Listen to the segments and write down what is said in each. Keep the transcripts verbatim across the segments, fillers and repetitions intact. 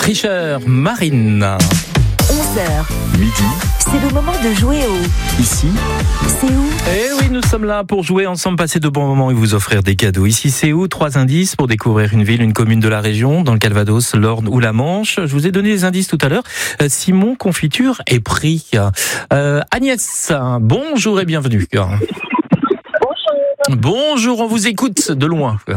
Tricheur, Marine. onze heures. Midi. C'est le moment de jouer au... Ici. C'est où ? Eh oui, nous sommes là pour jouer ensemble, passer de bons moments et vous offrir des cadeaux. Ici, c'est où ? Trois indices pour découvrir une ville, une commune de la région, dans le Calvados, l'Orne ou la Manche. Je vous ai donné des indices tout à l'heure. Simon Confiture est pris. Euh, Agnès, bonjour et bienvenue. Bonjour. Bonjour, on vous écoute de loin. Euh,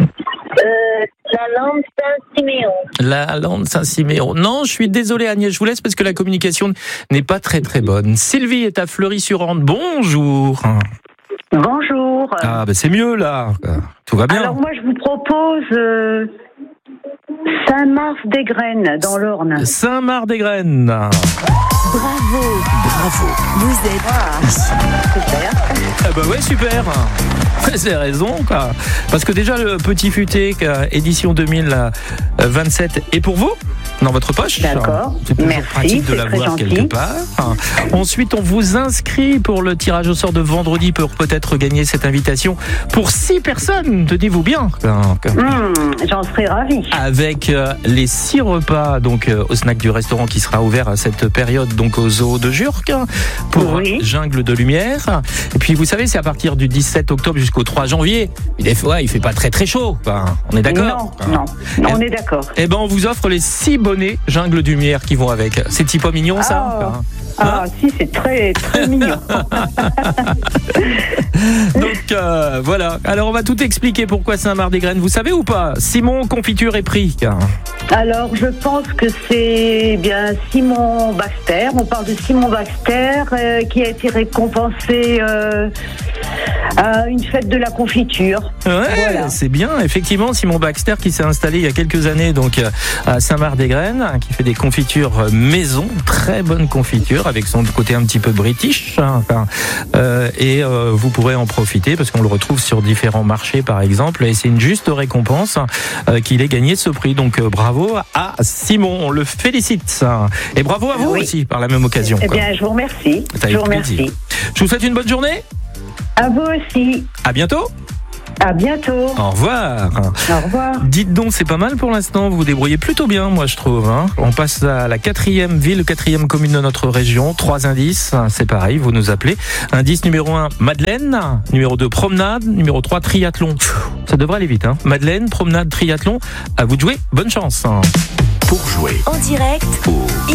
la lande Saint-Siméon. La lande Saint-Siméon. Non, je suis désolé Agnès, je vous laisse parce que la communication n'est pas très très bonne. Sylvie est à Fleury-sur-Orne. Bonjour. Bonjour. Ah, ben c'est mieux là. Tout va bien. Alors moi je vous propose euh, Saint-Mars-des-Graines dans l'Orne. Saint-Marc-des-Graines. Bravo. Bravo. Vous êtes... Ah, super. Ah bah ouais, super. C'est raison, quoi. Parce que déjà, le Petit Futé, édition deux mille vingt-sept, est pour vous, dans votre poche. D'accord. C'est toujours Merci, pratique de c'est l'avoir très quelque gentil. part. Ensuite, on vous inscrit pour le tirage au sort de vendredi pour peut-être gagner cette invitation pour six personnes, tenez-vous bien. Mmh, j'en serais ravie. Avec euh, les six repas donc euh, au snack du restaurant qui sera ouvert à cette période donc au zoo de Jurques pour Oui. Jungle de Lumière. Et puis vous savez, c'est à partir du dix-sept octobre jusqu'au trois janvier. Et des fois, il fait pas très très chaud. Enfin, on est d'accord ? Non, non, non, on est d'accord. Eh ben, on vous offre les six bonnets Jungle de Lumière qui vont avec. C'est petit pas mignon ça ? Ah, Enfin, ah si, c'est très très mignon. Donc euh, voilà. Alors on va tout expliquer pourquoi Saint-Marc-des-Graines. Vous savez ou pas ? Simon Confiture est pris. Alors je pense que c'est bien Simon Baxter. On parle de Simon Baxter euh, qui a été récompensé euh, à une fête de la confiture. Ouais, Voilà. c'est bien. Effectivement, Simon Baxter qui s'est installé il y a quelques années donc à Saint-Marc-des-Graines, qui fait des confitures maison, très bonnes confitures avec son côté un petit peu british. Enfin, euh, et euh, vous pourrez en profiter parce qu'on le retrouve sur différents marchés par exemple. Et c'est une juste récompense euh, qu'il ait gagné ce prix. Donc euh, bravo à Simon, on le félicite. Et bravo à vous Oui. aussi par la même occasion. Eh quoi. bien, je vous remercie. C'est avec Je vous remercie. plaisir. Je vous souhaite une bonne journée. À vous aussi. À bientôt. À bientôt. Au revoir. Au revoir. Dites donc, c'est pas mal pour l'instant, vous vous débrouillez plutôt bien, moi je trouve. Hein. On passe à la quatrième ville, quatrième commune de notre région. Trois indices, c'est pareil, vous nous appelez. Indice numéro un, Madeleine. Numéro deux, promenade. Numéro trois, triathlon. Ça devrait aller vite. Hein. Madeleine, promenade, triathlon. À vous de jouer, bonne chance. Pour jouer. En direct. Au